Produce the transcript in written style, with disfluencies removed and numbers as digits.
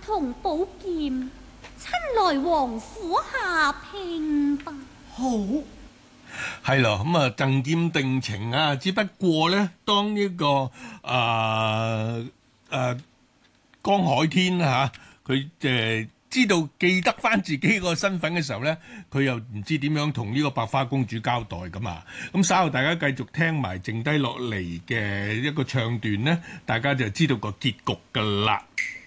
同寶劍，親來王府下聘吧。 好， 係咯，咁啊贈劍定情啊，只不過咧，當呢、個江海天佢知道記得翻自己個身份嘅時候咧，佢又唔知點樣同呢個白花公主交代咁啊。咁稍後大家繼續聽埋剩低落嚟嘅一個唱段咧，大家就知道個結局㗎啦。